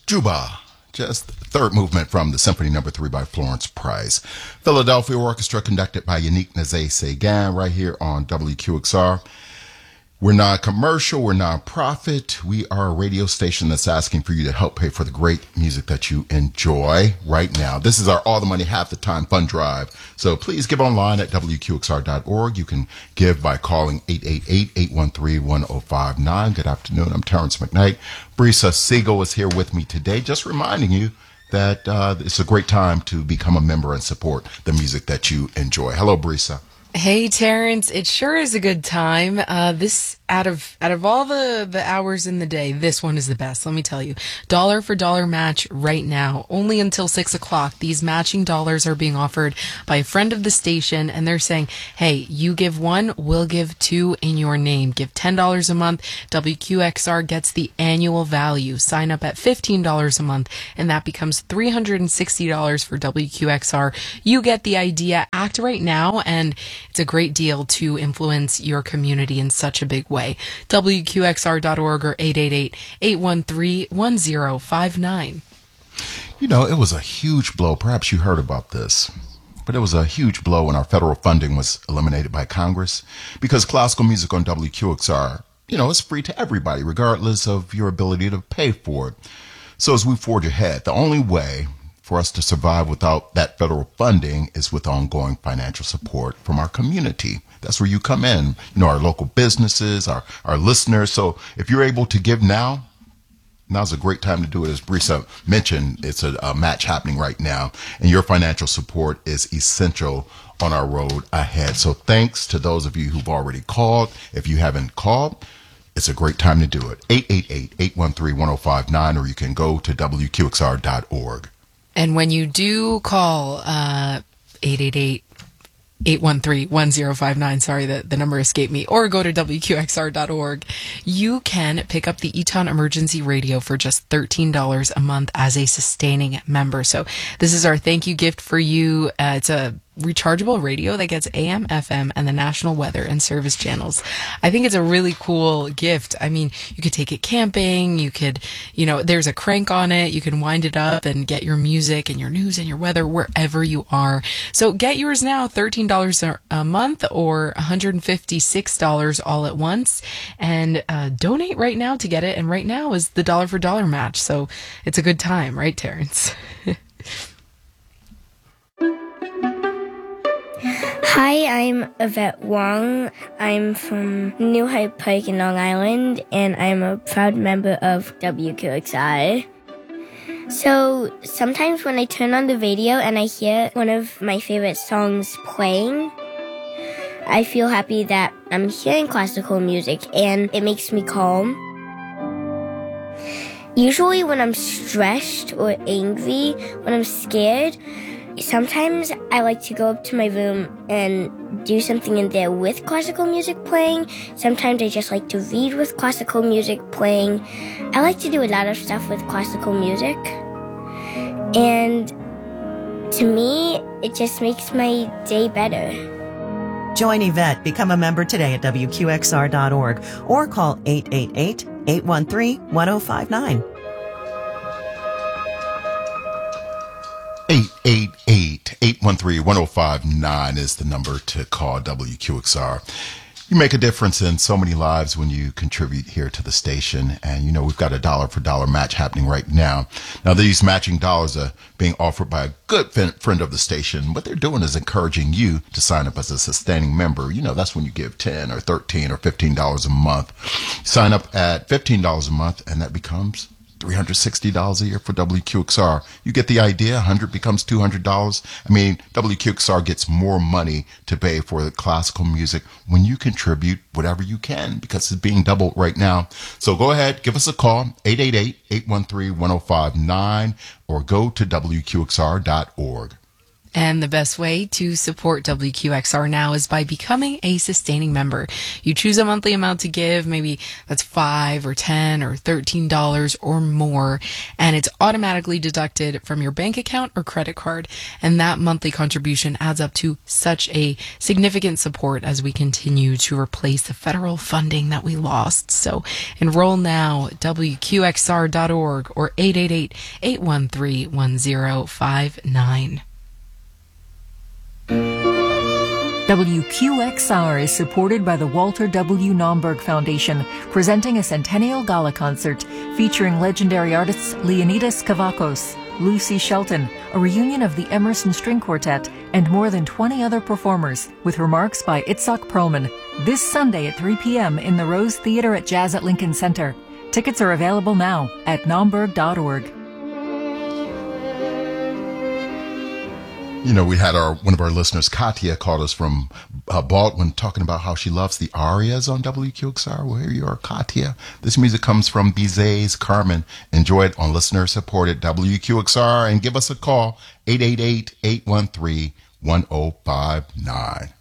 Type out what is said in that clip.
Juba, just the third movement from the Symphony No. 3 by Florence Price. Philadelphia Orchestra conducted by Yannick Nézet-Séguin right here on WQXR. We're not commercial, we're non-profit. We are a radio station that's asking for you to help pay for the great music that you enjoy right now. This is our All the Money Half the Time fund drive. So please give online at WQXR.org. You can give by calling 888-813-1059. Good afternoon. I'm Terrence McKnight. Brisa Siegel is here with me today, just reminding you that it's a great time to become a member and support the music that you enjoy. Hello, Brisa. Hey, Terrence, it sure is a good time. This out of all the hours in the day, this one is the best. Let me tell you, dollar for dollar match right now, only until 6 o'clock. These matching dollars are being offered by a friend of the station, and they're saying, hey, you give one, we'll give two in your name. Give $10 a month. WQXR gets the annual value. Sign up at $15 a month, and that becomes $360 for WQXR. You get the idea. Act right now, and it's a great deal to influence your community in such a big way. WQXR.org or 888-813-1059. You know, it was a huge blow. Perhaps you heard about this. But it was a huge blow when our federal funding was eliminated by Congress, because classical music on WQXR, you know, it's free to everybody, regardless of your ability to pay for it. So as we forge ahead, the only way for us to survive without that federal funding is with ongoing financial support from our community. That's where you come in, you know, our local businesses, our listeners. So if you're able to give now's a great time to do it. As Brisa mentioned, it's a match happening right now, and your financial support is essential on our road ahead. So thanks to those of you who've already called. If you haven't called, it's a great time to do it. 888-813-1059, or you can go to WQXR.org. And when you do call 888-813-1059, sorry, the number escaped me, or go to WQXR.org, you can pick up the Eton Emergency Radio for just $13 a month as a sustaining member. So this is our thank you gift for you. It's a rechargeable radio that gets AM, FM, and the national weather and service channels. I think it's a really cool gift. I mean, you could take it camping. You could, you know, there's a crank on it. You can wind it up and get your music and your news and your weather wherever you are. So get yours now, $13 a month or $156 all at once, and donate right now to get it. And right now is the dollar for dollar match. So it's a good time, right, Terrence? Hi, I'm Yvette Wong. I'm from New Hyde Park in Long Island, and I'm a proud member of WQXI. So sometimes when I turn on the radio and I hear one of my favorite songs playing, I feel happy that I'm hearing classical music, and it makes me calm. Usually when I'm stressed or angry, when I'm scared, sometimes I like to go up to my room and do something in there with classical music playing. Sometimes I just like to read with classical music playing. I like to do a lot of stuff with classical music. And to me, it just makes my day better. Join Yvette. Become a member today at WQXR.org or call 888-813-1059. 888-813-1059 is the number to call WQXR. You make a difference in so many lives when you contribute here to the station. And, you know, we've got a dollar for dollar match happening right now. Now, these matching dollars are being offered by a good friend of the station. What they're doing is encouraging you to sign up as a sustaining member. You know, that's when you give $10 or $13 or $15 a month. Sign up at $15 a month, and that becomes $360 a year for WQXR. You get the idea. 100 becomes $200. I mean, WQXR gets more money to pay for the classical music when you contribute whatever you can, because it's being doubled right now. So go ahead, give us a call, 888-813-1059, or go to WQXR.org. And the best way to support WQXR now is by becoming a sustaining member. You choose a monthly amount to give, maybe that's $5 or $10 or $13 or more, and it's automatically deducted from your bank account or credit card. And that monthly contribution adds up to such a significant support as we continue to replace the federal funding that we lost. So enroll now at WQXR.org or 888-813-1059. WQXR is supported by the Walter W. Naumburg Foundation, presenting a Centennial Gala concert featuring legendary artists Leonidas Kavakos, Lucy Shelton, a reunion of the Emerson String Quartet, and more than 20 other performers, with remarks by Itzhak Perlman, this Sunday at 3 p.m. in the Rose Theater at Jazz at Lincoln Center. Tickets are available now at naumburg.org. You know, we had one of our listeners, Katia, called us from Baldwin, talking about how she loves the arias on WQXR. Well, here you are, Katia. This music comes from Bizet's Carmen. Enjoy it on listener-supported WQXR and give us a call, 888-813-1059.